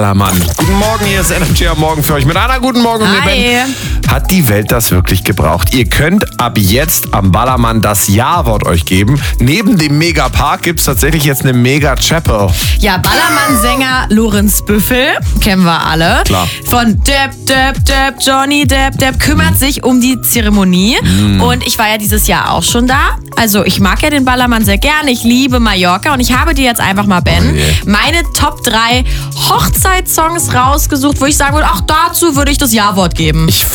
Ballermann. Guten Morgen, hier ist Energy am Morgen für euch mit Anna. Guten Morgen und mir Ben. Hat die Welt das wirklich gebraucht? Ihr könnt ab jetzt am Ballermann das Ja-Wort euch geben. Neben dem Megapark gibt es tatsächlich jetzt eine Mega-Chapel. Ja, Ballermann-Sänger Lorenz Büffel, kennen wir alle. Klar. Von Depp, Depp, Depp, Johnny Depp, Depp, kümmert sich um die Zeremonie. Und ich war ja dieses Jahr auch schon da. Also ich mag ja den Ballermann sehr gerne. Ich liebe Mallorca und ich habe dir jetzt einfach mal, Ben, meine Top 3 Hochzeitssongs rausgesucht, wo ich sagen würde, auch dazu würde ich das Ja-Wort geben. Ich